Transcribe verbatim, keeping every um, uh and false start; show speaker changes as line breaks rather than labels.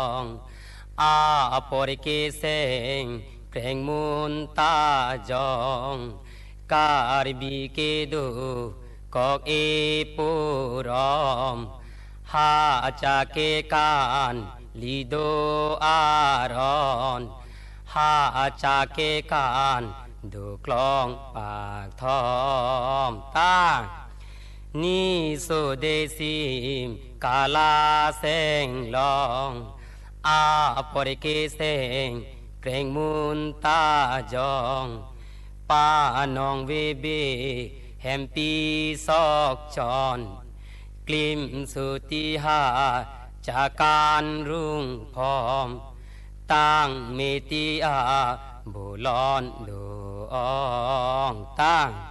องอาปริเกเซงเพลงมุนตาจองการบีเกดูกอกเอปูรอมหาจากเกการลีโดอารอนหาจากเกการดูกลองปากทอมตานี่สุเดซิมกาลาเซงลองอาปริเกเซงเพลงมุนตาจองปานองเวเบแฮมปีซอกจอนกลิมสุติหาจากการรุ่งพร้อมตั้งเมติอาบุลอนดูอองตั้ง